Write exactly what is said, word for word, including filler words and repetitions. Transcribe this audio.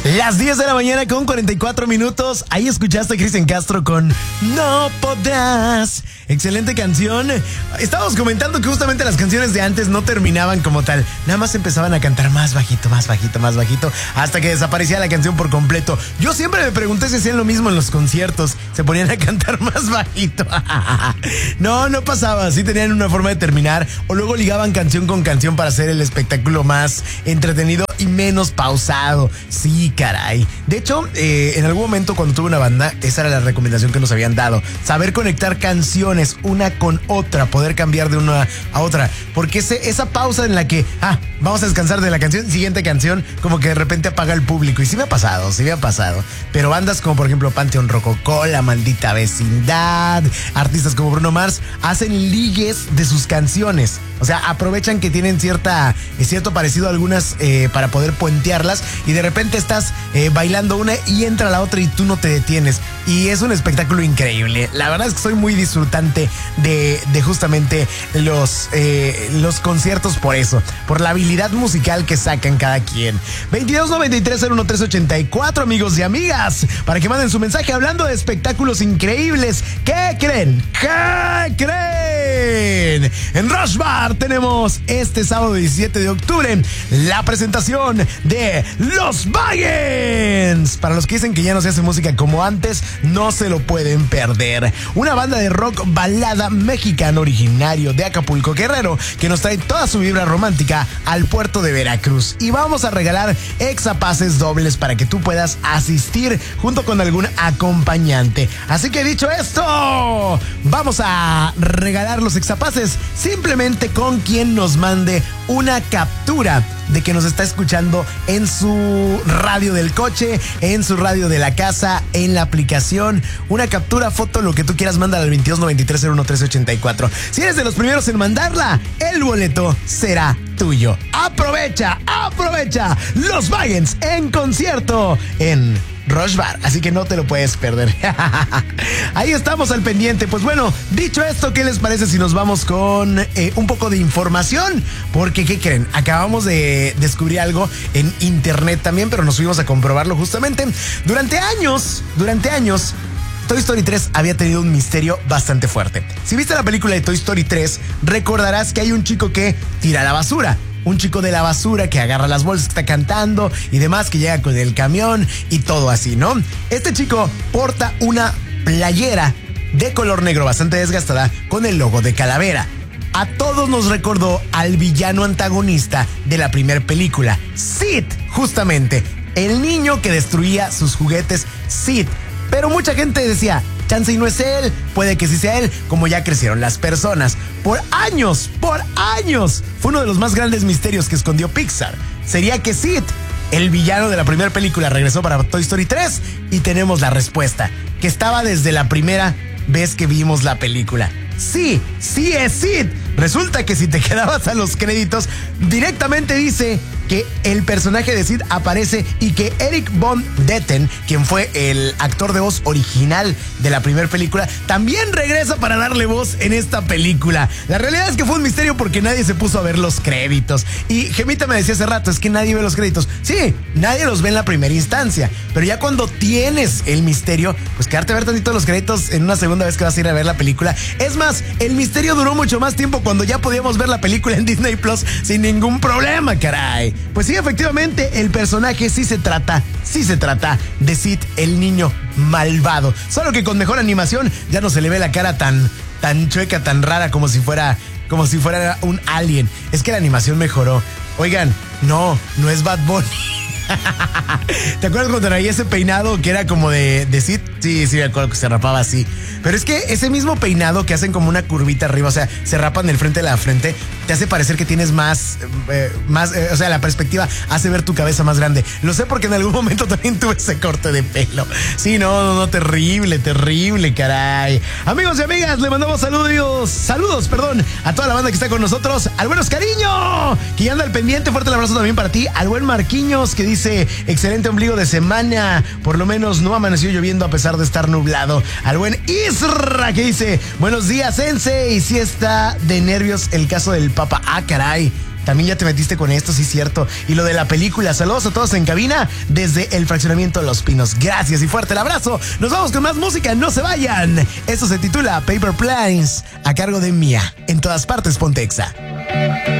Las diez de la mañana con cuarenta y cuatro minutos. Ahí escuchaste a Cristian Castro con No Podrás. Excelente canción. Estábamos comentando que justamente las canciones de antes no terminaban como tal. Nada más empezaban a cantar más bajito, más bajito, más bajito, hasta que desaparecía la canción por completo. Yo siempre me pregunté si hacían lo mismo en los conciertos. Se ponían a cantar más bajito. No, no pasaba. Sí tenían una forma de terminar. O luego ligaban canción con canción para hacer el espectáculo más entretenido y menos pausado. Sí, caray. De hecho, eh, en algún momento cuando tuve una banda, esa era la recomendación que nos habían dado. Saber conectar canciones una con otra, poder cambiar de una a otra. Porque ese, esa pausa en la que, ah, vamos a descansar de la canción, siguiente canción, como que de repente apaga el público. Y sí me ha pasado, sí me ha pasado. Pero bandas como por ejemplo Panteón Rococó, La Maldita Vecindad, artistas como Bruno Mars, hacen ligues de sus canciones. O sea, aprovechan que tienen cierta, cierto parecido a algunas eh, para poder puentearlas, y de repente estás eh, bailando una y entra la otra y tú no te detienes. Y es un espectáculo increíble. La verdad es que soy muy disfrutante de, de justamente los, eh, los conciertos por eso, por la habilidad musical que sacan cada quien. veintidós noventa y tres cero uno tres ochenta y cuatro, amigos y amigas, para que manden su mensaje hablando de espectáculos increíbles. ¿Qué creen? ¿Qué creen? En Rush Bar tenemos este sábado diecisiete de octubre la presentación de Los Vagans. Para los que dicen que ya no se hace música como antes, no se lo pueden perder. Una banda de rock balada mexicano originario de Acapulco, Guerrero, que nos trae toda su vibra romántica al puerto de Veracruz. Y vamos a regalar exapases dobles para que tú puedas asistir junto con algún acompañante. Así que dicho esto, vamos a regalar los exapases simplemente con quien nos mande una captura de que nos está escuchando en su radio del coche, en su radio de la casa, en la aplicación. Una captura, foto, lo que tú quieras, mándala al veintidós noventa y tres cero uno tres ochenta y cuatro. Si eres de los primeros en mandarla, el boleto será tuyo. Aprovecha, aprovecha Los Vagans en concierto en Rush Bar, así que no te lo puedes perder. Ahí estamos al pendiente. Pues bueno, dicho esto, ¿qué les parece si nos vamos con eh, un poco de información? Porque, ¿qué creen? Acabamos de descubrir algo en internet también, pero nos fuimos a comprobarlo justamente. Durante años, durante años, Toy Story tres había tenido un misterio bastante fuerte. Si viste la película de Toy Story tres, recordarás que hay un chico que tira la basura. Un chico de la basura que agarra las bolsas, que está cantando y demás, que llega con el camión y todo así, ¿no? Este chico porta una playera de color negro bastante desgastada con el logo de calavera. A todos nos recordó al villano antagonista de la primera película, Sid, justamente, el niño que destruía sus juguetes, Sid. Pero mucha gente decía, chance y no es él, puede que sí sea él, como ya crecieron las personas. Por años, por años, fue uno de los más grandes misterios que escondió Pixar. Sería que Sid, el villano de la primera película, regresó para Toy Story tres, y tenemos la respuesta, que estaba desde la primera vez que vimos la película. Sí, sí es Sid. Resulta que si te quedabas a los créditos, directamente dice que el personaje de Sid aparece y que Eric Von Detten, quien fue el actor de voz original de la primera película, también regresa para darle voz en esta película. La realidad es que fue un misterio porque nadie se puso a ver los créditos. Y Gemita me decía hace rato, es que nadie ve los créditos. Sí, nadie los ve en la primera instancia, pero ya cuando tienes el misterio, pues quedarte a ver tantito los créditos en una segunda vez que vas a ir a ver la película. Es más, el misterio duró mucho más tiempo cuando ya podíamos ver la película en Disney Plus sin ningún problema, caray. Pues sí, efectivamente, el personaje sí se trata, sí se trata de Sid, el niño malvado. Solo que con mejor animación ya no se le ve la cara tan, tan chueca, tan rara, como si fuera, como si fuera un alien. Es que la animación mejoró. Oigan, no, no es Bad Bunny. ¿Te acuerdas cuando traía ese peinado que era como de, de Sid? Sí, sí, me acuerdo que se rapaba así. Pero es que ese mismo peinado que hacen como una curvita arriba, o sea, se rapan el frente de la frente, te hace parecer que tienes más, eh, más eh, o sea, la perspectiva hace ver tu cabeza más grande. Lo sé porque en algún momento también tuve ese corte de pelo. Sí, no, no, no, terrible, terrible, caray. Amigos y amigas, le mandamos saludos, saludos, perdón, a toda la banda que está con nosotros. Al buen Oscariño, que ya anda al pendiente. Fuerte el abrazo también para ti. Al buen Marquiños, que dice, excelente ombligo de semana. Por lo menos no amaneció lloviendo a pesar de estar nublado. Al buen Isra, que dice, buenos días, Sensei. Y si está de nervios el caso del Papa. Ah, caray. también ya te metiste con esto, sí, cierto. Y lo de la película, saludos a todos en cabina desde el fraccionamiento Los Pinos. Gracias y fuerte el abrazo. Nos vamos con más música, no se vayan. Esto se titula Paper Planes, a cargo de Mía. En todas partes, Pontexa.